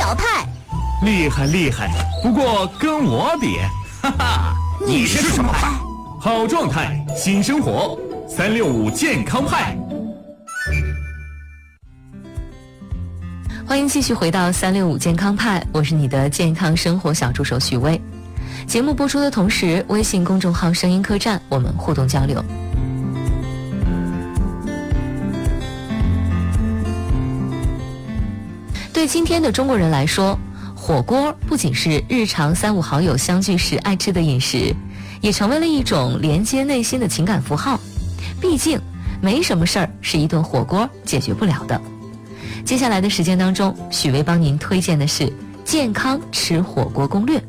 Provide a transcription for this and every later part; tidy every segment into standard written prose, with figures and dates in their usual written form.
小派。 厉害厉害，不过跟我比，哈哈， 你是什么派？ 好状态，新生活，365健康派。 欢迎继续回到365健康派，我是你的健康生活小助手许巍。节目播出的同时，微信公众号声音客栈我们互动交流。对今天的中国人来说，火锅不仅是日常3、5好友相聚时爱吃的饮食，也成为了一种连接内心的情感符号。毕竟没什么事儿是一顿火锅解决不了的。接下来的时间当中，许巍帮您推荐的是健康吃火锅攻略。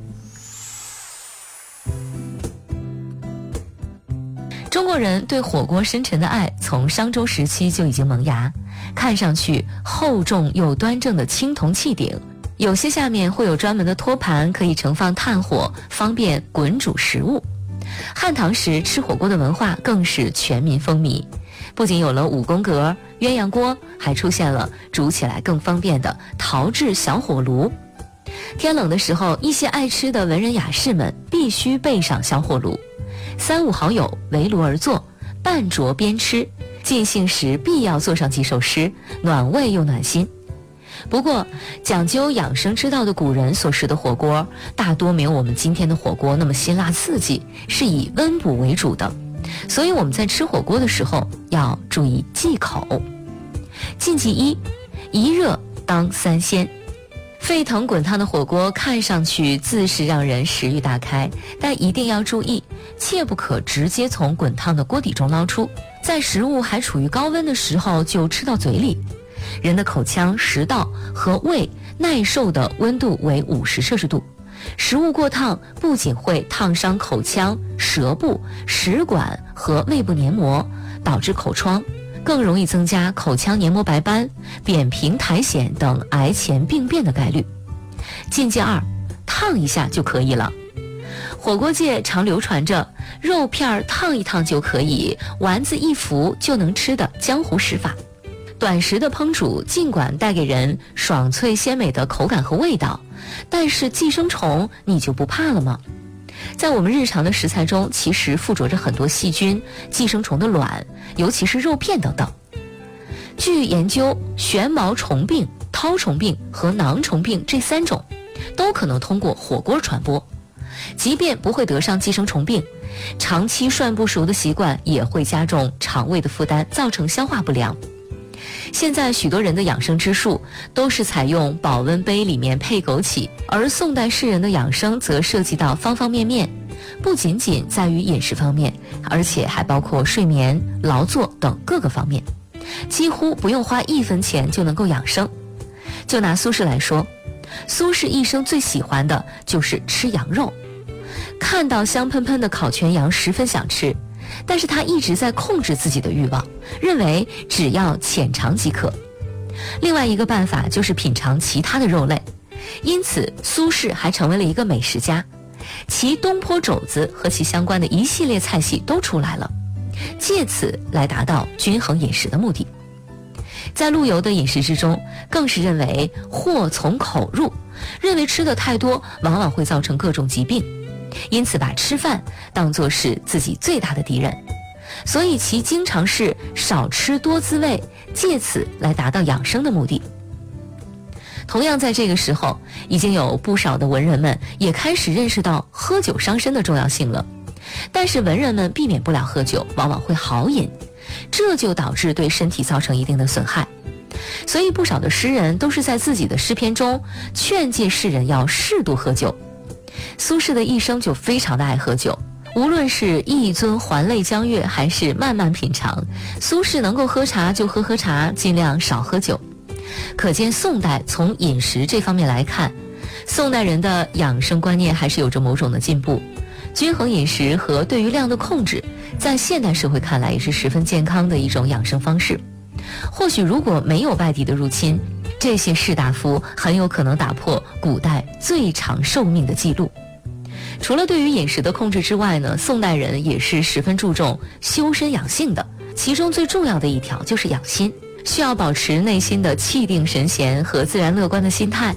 中国人对火锅深沉的爱从商周时期就已经萌芽，看上去厚重又端正的青铜器鼎，有些下面会有专门的托盘，可以盛放炭火，方便滚煮食物。汉唐时吃火锅的文化更是全民风靡，不仅有了5宫格、鸳鸯锅，还出现了煮起来更方便的陶制小火炉。天冷的时候，一些爱吃的文人雅士们必须备上小火炉，3、5好友围炉而坐，半酌边吃，尽兴时必要做上几首诗，暖胃又暖心。不过讲究养生之道的古人所食的火锅大多没有我们今天的火锅那么辛辣刺激，是以温补为主的，所以我们在吃火锅的时候要注意忌口。禁忌1：一热当3鲜。沸腾滚烫的火锅看上去自是让人食欲大开，但一定要注意，切不可直接从滚烫的锅底中捞出，在食物还处于高温的时候就吃到嘴里。人的口腔、食道和胃耐受的温度为50摄氏度，食物过烫不仅会烫伤口腔、舌部、食管和胃部黏膜，导致口疮，更容易增加口腔黏膜白斑、扁平苔藓等癌前病变的概率。禁忌2：烫一下就可以了。火锅界常流传着肉片烫一烫就可以，丸子一浮就能吃的江湖食法。短时的烹煮尽管带给人爽脆鲜美的口感和味道，但是寄生虫你就不怕了吗？在我们日常的食材中，其实附着着很多细菌、寄生虫的卵，尤其是肉片等等。据研究，旋毛虫病、绦虫病和囊虫病这3种都可能通过火锅传播。即便不会得上寄生虫病，长期涮不熟的习惯也会加重肠胃的负担，造成消化不良。现在许多人的养生之术都是采用保温杯里面配枸杞，而宋代士人的养生则涉及到方方面面，不仅仅在于饮食方面，而且还包括睡眠、劳作等各个方面，几乎不用花1分钱就能够养生。就拿苏轼来说，苏轼一生最喜欢的就是吃羊肉，看到香喷喷的烤全羊十分想吃，但是他一直在控制自己的欲望，认为只要浅尝即可。另外一个办法就是品尝其他的肉类，因此苏轼还成为了一个美食家，其东坡肘子和其相关的一系列菜系都出来了，借此来达到均衡饮食的目的。在陆游的饮食之中，更是认为祸从口入，认为吃的太多往往会造成各种疾病，因此把吃饭当作是自己最大的敌人，所以其经常是少吃多滋味，借此来达到养生的目的。同样在这个时候，已经有不少的文人们也开始认识到喝酒伤身的重要性了，但是文人们避免不了喝酒，往往会豪饮，这就导致对身体造成一定的损害。所以不少的诗人都是在自己的诗篇中劝诫世人要适度喝酒。苏轼的一生就非常的爱喝酒，无论是一樽还酹江月还是慢慢品尝，苏轼能够喝茶就喝茶，尽量少喝酒。可见宋代从饮食这方面来看，宋代人的养生观念还是有着某种的进步。均衡饮食和对于量的控制，在现代社会看来也是十分健康的一种养生方式。或许如果没有外敌的入侵，这些士大夫很有可能打破古代最长寿命的记录。除了对于饮食的控制之外呢，宋代人也是十分注重修身养性的，其中最重要的一条就是养心，需要保持内心的气定神闲和自然乐观的心态，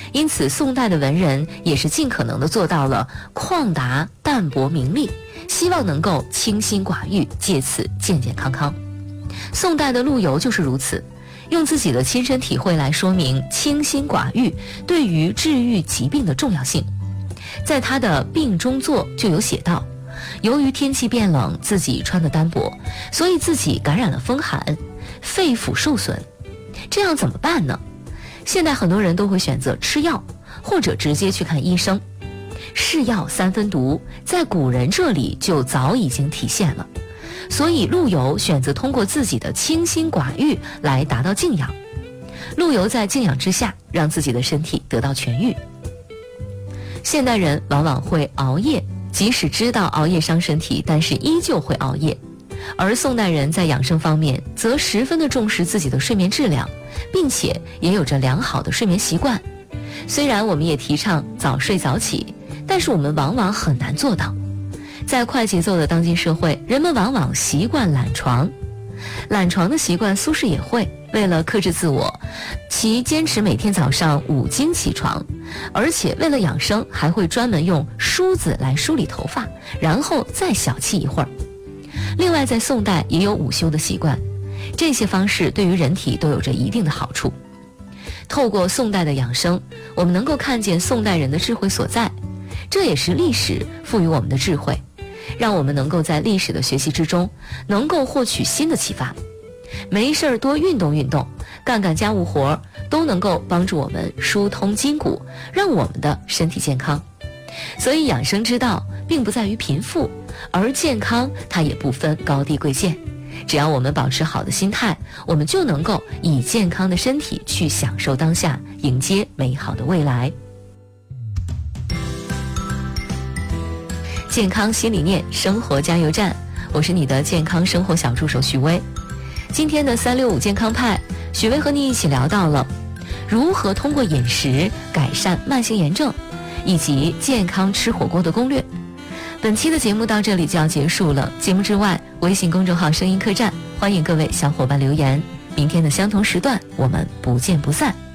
因此宋代的文人也是尽可能的做到了旷达淡泊名利，希望能够清心寡欲，借此健健康康。宋代的陆游就是如此，用自己的亲身体会来说明清心寡欲对于治愈疾病的重要性。在他的病中作就有写道，由于天气变冷，自己穿得单薄，所以自己感染了风寒，肺腑受损，这样怎么办呢？现在很多人都会选择吃药，或者直接去看医生。是药三分毒，在古人这里就早已经体现了，所以陆游选择通过自己的清心寡欲来达到静养。陆游在静养之下，让自己的身体得到痊愈。现代人往往会熬夜，即使知道熬夜伤身体，但是依旧会熬夜。而宋代人在养生方面则十分的重视自己的睡眠质量，并且也有着良好的睡眠习惯。虽然我们也提倡早睡早起，但是我们往往很难做到。在快节奏的当今社会，人们往往习惯懒床。懒床的习惯苏轼也会，为了克制自我，其坚持每天早上5更起床，而且为了养生还会专门用梳子来梳理头发，然后再小憩一会儿。另外在宋代也有午休的习惯，这些方式对于人体都有着一定的好处。透过宋代的养生，我们能够看见宋代人的智慧所在，这也是历史赋予我们的智慧，让我们能够在历史的学习之中能够获取新的启发。没事儿多运动运动，干干家务活都能够帮助我们疏通筋骨，让我们的身体健康。所以养生之道并不在于贫富，而健康它也不分高低贵贱。只要我们保持好的心态，我们就能够以健康的身体去享受当下，迎接美好的未来。健康新理念，生活加油站，我是你的健康生活小助手许薇。今天的365健康派，许薇和你一起聊到了如何通过饮食改善慢性炎症，以及健康吃火锅的攻略。本期的节目到这里就要结束了，节目之外，微信公众号声音客栈，欢迎各位小伙伴留言。明天的相同时段，我们不见不散。